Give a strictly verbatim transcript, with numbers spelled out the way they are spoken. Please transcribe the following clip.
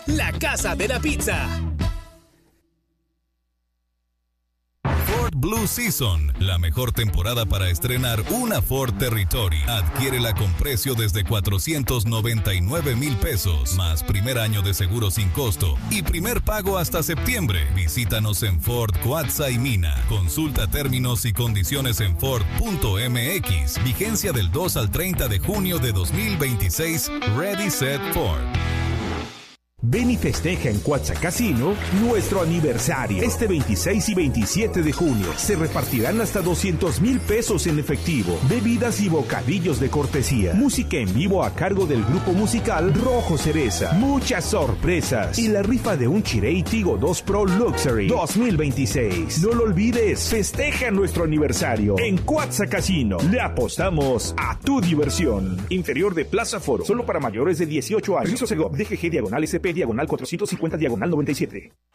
la casa de la pizza. Ford Blue Season, la mejor temporada para estrenar una Ford Territory. Adquiérela con precio desde cuatrocientos noventa y nueve mil pesos, más primer año de seguro sin costo y primer pago hasta septiembre. Visítanos en Ford Coatza y Mina. Consulta términos y condiciones en Ford punto M X. Vigencia del dos al treinta de junio de dos mil veintiséis. Ready, Set, Ford. Ven y festeja en Coatza Casino nuestro aniversario. Este veintiséis y veintisiete de junio se repartirán hasta doscientos mil pesos en efectivo, bebidas y bocadillos de cortesía, música en vivo a cargo del grupo musical Rojo Cereza, muchas sorpresas y la rifa de un Chirey Tigo dos Pro Luxury dos mil veintiséis. No lo olvides, festeja nuestro aniversario en Coatza Casino. Le apostamos a tu diversión. Interior de Plaza Foro, solo para mayores de dieciocho años. Permiso Segov, D G G diagonal S P diagonal cuatrocientos cincuenta diagonal noventa y siete.